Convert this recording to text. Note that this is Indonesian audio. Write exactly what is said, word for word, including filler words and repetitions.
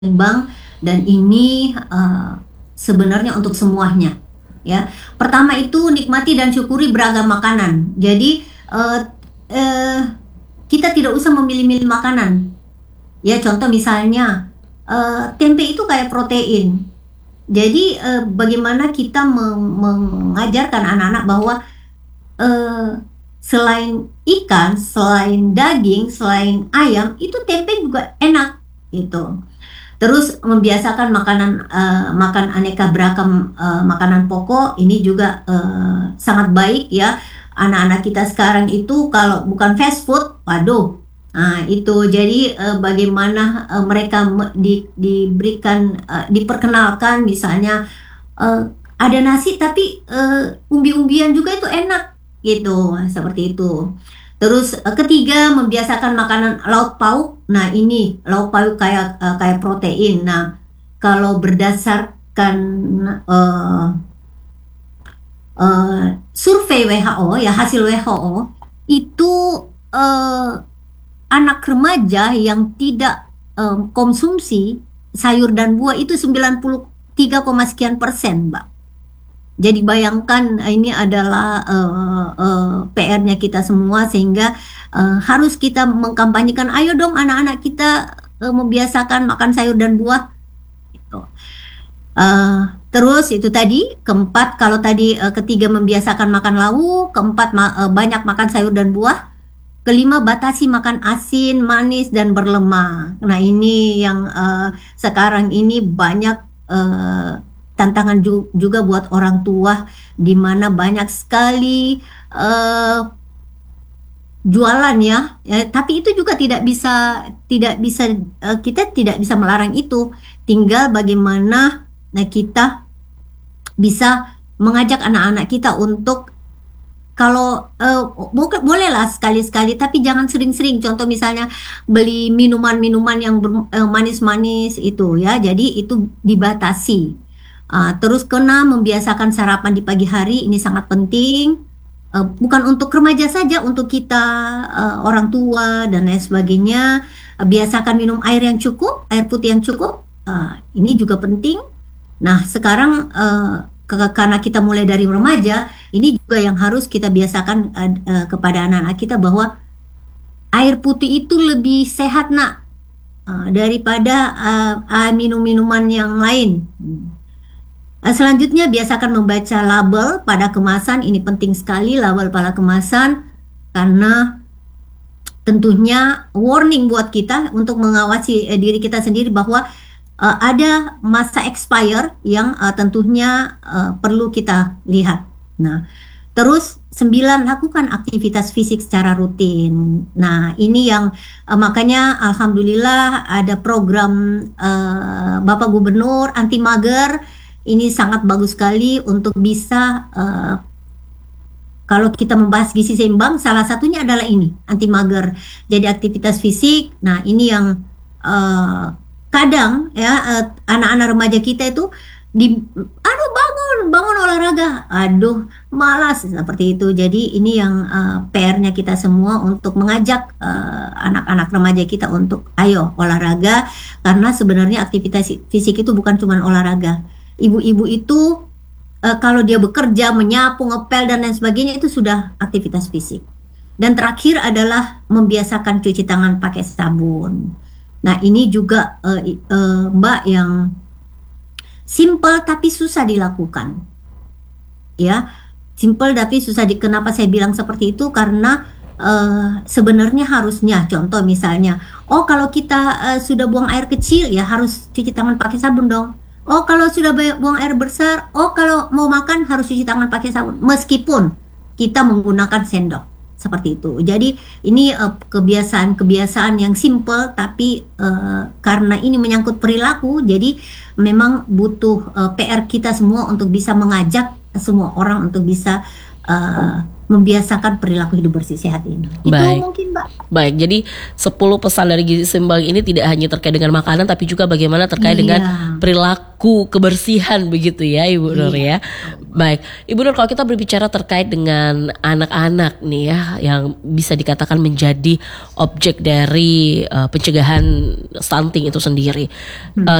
seimbang dan ini uh, sebenarnya untuk semuanya ya. Pertama itu nikmati dan syukuri beragam makanan. Jadi uh, uh, kita tidak usah memilih-milih makanan. Ya contoh misalnya uh, tempe itu kayak protein. Jadi uh, bagaimana kita meng- mengajarkan anak-anak bahwa uh, selain ikan, selain daging, selain ayam itu tempe juga enak gitu. Terus membiasakan makanan uh, makan aneka beragam uh, makanan pokok ini juga uh, sangat baik ya. Anak-anak kita sekarang itu kalau bukan fast food, waduh. Nah, itu jadi uh, bagaimana uh, mereka di, diberikan uh, diperkenalkan misalnya uh, ada nasi tapi uh, umbi-umbian juga itu enak gitu, seperti itu. Terus uh, ketiga membiasakan makanan lauk pauk. Nah ini lauk pauk kayak uh, kayak protein. Nah kalau berdasarkan uh, uh, survei W H O ya hasil W H O itu uh, anak remaja yang tidak um, konsumsi sayur dan buah itu sembilan puluh tiga, sekian persen, Mbak. Jadi bayangkan ini adalah uh, uh, P R-nya kita semua sehingga uh, harus kita mengkampanyekan, ayo dong anak-anak kita uh, membiasakan makan sayur dan buah. Gitu. Uh, terus itu tadi keempat, kalau tadi uh, ketiga membiasakan makan lauk, keempat ma uh, banyak makan sayur dan buah, kelima batasi makan asin, manis dan berlemak. Nah ini yang uh, sekarang ini banyak uh, tantangan ju juga buat orang tua di mana banyak sekali uh, jualan ya, ya tapi itu juga tidak bisa tidak bisa uh, kita tidak bisa melarang itu, tinggal bagaimana nah kita bisa mengajak anak-anak kita untuk kalau uh, bolehlah sekali-sekali tapi jangan sering-sering, contoh misalnya beli minuman-minuman yang manis-manis uh, itu ya, jadi itu dibatasi. Uh, terus kena membiasakan sarapan di pagi hari, ini sangat penting. Uh, bukan untuk remaja saja, untuk kita uh, orang tua dan lain sebagainya. Uh, biasakan minum air yang cukup, air putih yang cukup. Uh, ini juga penting. Nah sekarang uh, ke karena kita mulai dari remaja, ini juga yang harus kita biasakan uh, uh, kepada anak-anak kita bahwa air putih itu lebih sehat nak uh, daripada uh, uh, minum-minuman yang lain. Selanjutnya biasakan membaca label pada kemasan, ini penting sekali label pada kemasan karena tentunya warning buat kita untuk mengawasi eh, diri kita sendiri bahwa uh, ada masa expire yang uh, tentunya uh, perlu kita lihat. Nah, terus sembilan, lakukan aktivitas fisik secara rutin. Nah, ini yang uh, makanya alhamdulillah ada program uh, Bapak Gubernur anti mager. Ini sangat bagus sekali untuk bisa uh, kalau kita membahas gizi seimbang, salah satunya adalah ini anti mager. Jadi aktivitas fisik. Nah ini yang uh, kadang ya anak-anak uh, remaja kita itu di, aduh bangun bangun olahraga, aduh malas seperti itu. Jadi ini yang uh, P R-nya kita semua untuk mengajak anak-anak uh, remaja kita untuk ayo olahraga, karena sebenarnya aktivitas fisik itu bukan cuma olahraga. Ibu-ibu itu uh, kalau dia bekerja, menyapu, ngepel dan lain sebagainya itu sudah aktivitas fisik. Dan terakhir adalah membiasakan cuci tangan pakai sabun. Nah ini juga uh, uh, Mbak yang simple tapi susah dilakukan. Ya, simple tapi susah di. Kenapa saya bilang seperti itu? Karena uh, sebenarnya harusnya, contoh misalnya, oh kalau kita uh, sudah buang air kecil ya harus cuci tangan pakai sabun dong. Oh kalau sudah buang air besar, oh kalau mau makan harus cuci tangan pakai sabun, meskipun kita menggunakan sendok, seperti itu. Jadi ini uh, kebiasaan-kebiasaan yang simple, tapi uh, karena ini menyangkut perilaku, jadi memang butuh uh, P R kita semua untuk bisa mengajak semua orang untuk bisa uh, membiasakan perilaku hidup bersih sehat ini. Itu Baik. mungkin Mbak. Baik, jadi sepuluh pesan dari gizi seimbang ini tidak hanya terkait dengan makanan, tapi juga bagaimana terkait Iya. dengan perilaku kebersihan begitu ya Ibu Nur ya. Baik, Ibu Nur, kalau kita berbicara terkait dengan anak-anak nih ya, yang bisa dikatakan menjadi objek dari uh, pencegahan stunting itu sendiri. Hmm. Uh,